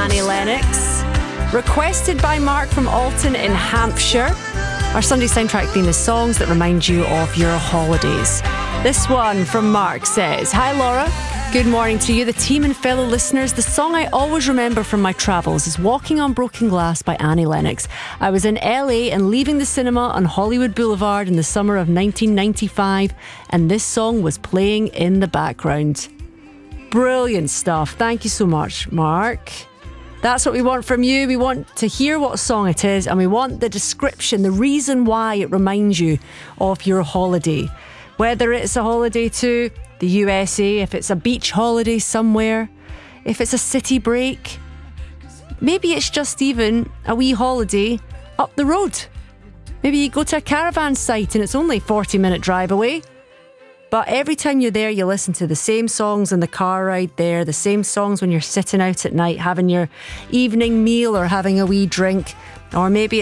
Annie Lennox. Requested by Mark from Alton in Hampshire. Our Sunday soundtrack theme is songs that remind you of your holidays. This one from Mark says, "Hi Laura, good morning to you, the team and fellow listeners. The song I always remember from my travels is Walking on Broken Glass by Annie Lennox. I was in LA and leaving the cinema on Hollywood Boulevard in the summer of 1995 and this song was playing in the background." Brilliant stuff. Thank you so much, Mark. That's what we want from you. We want to hear what song it is and we want the description, the reason why it reminds you of your holiday. Whether it's a holiday to the USA, if it's a beach holiday somewhere, if it's a city break, maybe it's just even a wee holiday up the road. Maybe you go to a caravan site and it's only a 40-minute drive away. But every time you're there, you listen to the same songs in the car ride there, the same songs when you're sitting out at night having your evening meal or having a wee drink. Or maybe